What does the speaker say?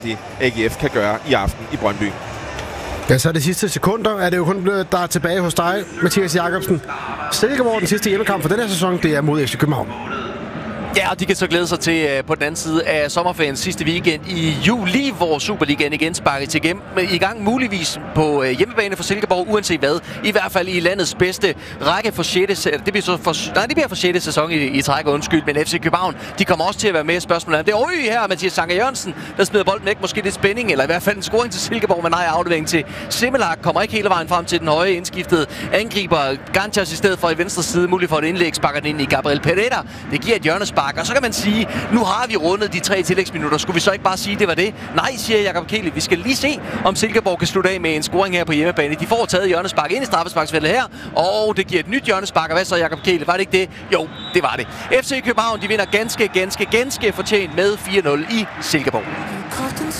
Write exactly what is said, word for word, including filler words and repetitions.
det A G F kan gøre i aften i Brøndby. Ja, så de sidste sekunder er det jo kun, der er tilbage hos dig, Mathias Jakobsen. Silkeborg, den sidste hjemmekamp for den her sæson, det er mod F C København. Ja, og de kan så glæde sig til uh, på den anden side af sommerferien sidste weekend i juli, hvor Superligaen igen sparker til igen i gang muligvis på uh, hjemmebane for Silkeborg, uanset hvad. I hvert fald i landets bedste række for sjette det bliver så for, nej, det bliver for sjette sæson i, i træk, undskyld, men F C København, de kommer også til at være med i spørgsmålet. Det er øj her, Mathias Sanker Jørgensen, der smider bolden væk, måske lidt spænding, eller i hvert fald en scoring til Silkeborg, men nej, aflevering til Simmelak, kommer ikke hele vejen frem til den høje indskiftede angriber. Ganchas i stedet for i venstre side, muligt for et indlæg, sparker den ind i Gabriel Pereira. Det giver et hjørnespark. Og så kan man sige, nu har vi rundet de tre tillægsminutter. Skulle vi så ikke bare sige, det var det? Nej, siger Jakob Kiel. Vi skal lige se, om Silkeborg kan slutte af med en scoring her på hjemmebane. De får taget hjørnespark ind i straffesparksfeltet her, og det giver et nyt hjørnespark. Og hvad så, Jakob Kiel? Var det ikke det? Jo, det var det. F C København, de vinder ganske, ganske, ganske fortjent med fire nul i Silkeborg.